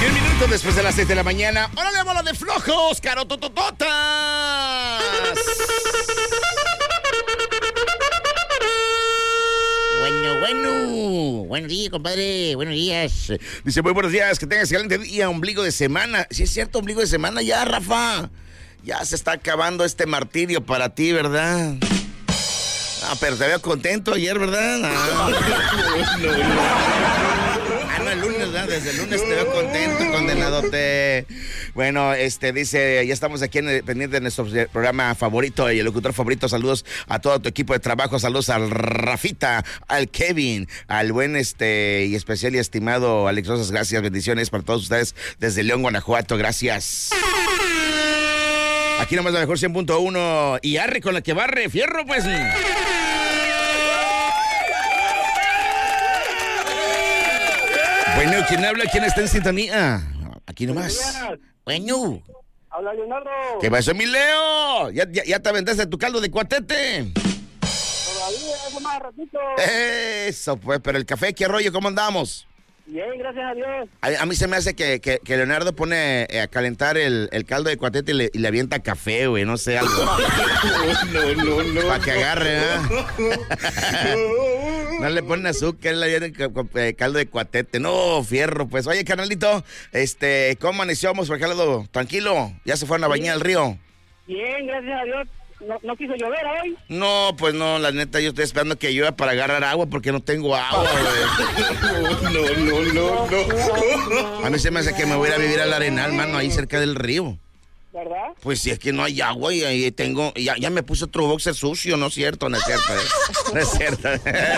10 minutos después de las 6 de la mañana. ¡Órale, bola de flojos, carototototas! Bueno. Buenos días, compadre. Buenos días. Dice, muy buenos días. Que tengas excelente día. Ombligo de semana. Sí, es cierto, ombligo de semana ya, Rafa. Ya se está acabando este martirio para ti, ¿verdad? Ah, pero te veo contento ayer, ¿verdad? No, el lunes, ¿verdad? Desde el lunes te veo contento, condenadote. Bueno, dice, ya estamos aquí pendiente de nuestro programa favorito y el locutor favorito. Saludos a todo tu equipo de trabajo. Saludos al Rafita, al Kevin, al buen y especial y estimado Alex Rosas. Gracias, bendiciones para todos ustedes desde León, Guanajuato. Gracias. Aquí nomás la mejor 100.1 y arre con la que barre, fierro pues. Bueno, ¿quién habla? ¿Quién está en sintonía? Aquí nomás. Bueno. Habla Leonardo. ¿Qué pasó, mi Leo? ¿Ya te aventaste tu caldo de cuatete? Todavía, eso más ratito. Eso pues, pero el café, ¿qué rollo? ¿Cómo andamos? Bien, gracias a Dios. A mí se me hace que Leonardo pone a calentar el caldo de cuatete y le avienta café, güey, no sé, algo. No. Para que agarre, ¿eh? No le ponen azúcar, él le avienta caldo de cuatete. No, fierro, pues. Oye, carnalito, ¿cómo amaneció? ¿Por qué lado? ¿Tranquilo? ¿Ya se fueron a bañar al río? Bien, gracias a Dios. ¿No quiso llover hoy? No, pues no, la neta, yo estoy esperando que llueva para agarrar agua porque no tengo agua, güey. No. A mí se me hace que me voy a ir a vivir al Arenal, mano, ahí cerca del río. ¿Verdad? Pues si es que no hay agua y ahí tengo, ya me puse otro boxer sucio, no es cierto. No es cierto.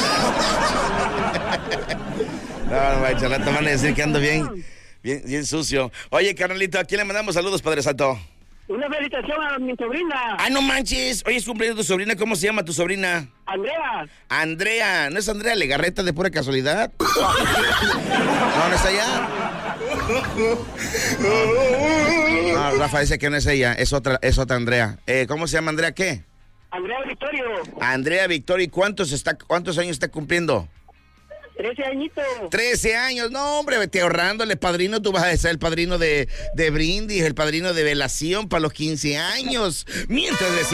No, te van a decir que ando bien sucio. Oye, carnalito, ¿a quién le mandamos saludos, Padre Santo? Una felicitación a mi sobrina. ¡Ay, no manches! Hoy es cumpleaños de tu sobrina. ¿Cómo se llama tu sobrina? Andrea. ¿No es Andrea Legarreta de pura casualidad? ¿No es ella? No, Rafa dice que no es ella. Es otra Andrea. ¿Cómo se llama Andrea qué? Andrea Victorio. Andrea Victorio. ¿Y cuántos años está cumpliendo? 13 añitos. 13 años, no hombre, vete ahorrándole, padrino, tú vas a ser el padrino de brindis, el padrino de velación para los 15 años. Mientras